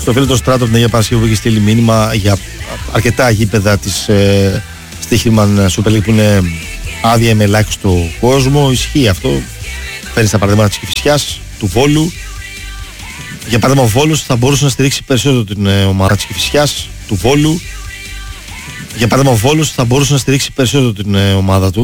Στο φίλο του Στράτο την Αγία Παρασκευή που έχει στείλει μήνυμα για αρκετά γήπεδα της Στίχημαν Super League που είναι άδεια με ελάχιστο κόσμο. Ισχύει αυτό. Παίρνει τα παραδείγματα της Κηφισιάς, του Βόλου. Για παράδειγμα, ο Βόλος θα μπορούσε να στηρίξει περισσότερο την ομάδα της Κηφισιάς, του Βόλου. Για παράδειγμα, ο Βόλος θα μπορούσε να στηρίξει περισσότερο την ομάδα του.